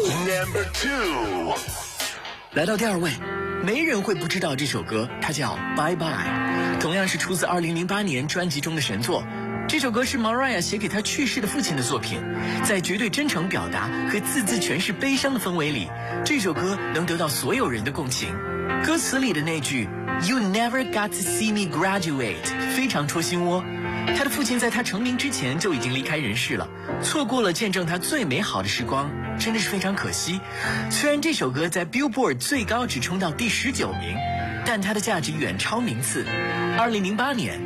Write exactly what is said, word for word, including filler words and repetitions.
Number two， 来到第二位，没人会不知道这首歌，它叫 Bye Bye， 同样是出自二零零八年专辑中的神作。这首歌是 Mariah 写给她去世的父亲的作品，在绝对真诚表达和字字诠释悲伤的氛围里，这首歌能得到所有人的共情。歌词里的那句 You never got to see me graduate 非常戳心窝。他的父亲在他成名之前就已经离开人世了，错过了见证他最美好的时光，真的是非常可惜。虽然这首歌在 Billboard 最高只冲到第十九名，但它的价值远超名次。二零零八年